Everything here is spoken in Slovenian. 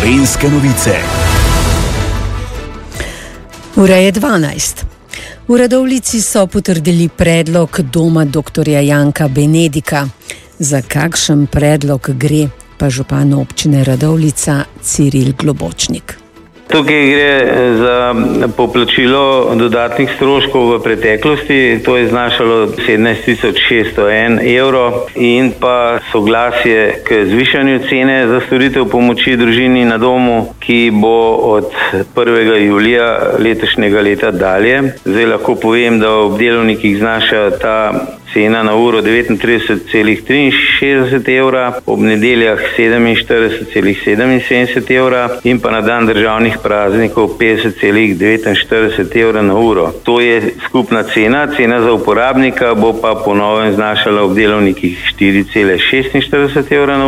Slovenske novice. Ura je 12. V Radovljici so potrdili predlog doma dr. Janka Benedika. Za kakšen predlog gre, pa župan občine Radovljica Ciril Globočnik. Tukaj gre za poplačilo dodatnih stroškov v preteklosti, to je znašalo 17.601 evro in pa soglasje k zvišanju cene za storitev pomoči družini na domu, ki bo od 1. julija letošnjega leta dalje. Zdaj lahko povem, da ob delovnikih znaša ta cena na uro 39,63 evra, ob nedeljah 47,77 evra in pa na dan državnih praznikov 50,49 evra na uro. To je skupna cena. Cena za uporabnika bo pa po novem znašala ob delovnikih 4,46 evra na